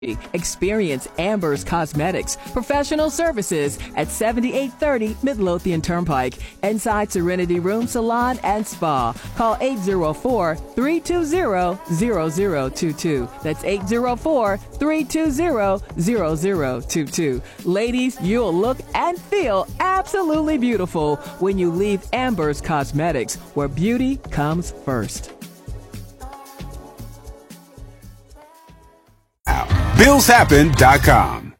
Experience Amber's Cosmetics professional services at 7830 Midlothian Turnpike, inside Serenity Room Salon and Spa. Call 804-320-0022. That's 804-320-0022. Ladies, you'll look and feel absolutely beautiful when you leave Amber's Cosmetics, where beauty comes first. BillsHappen.com.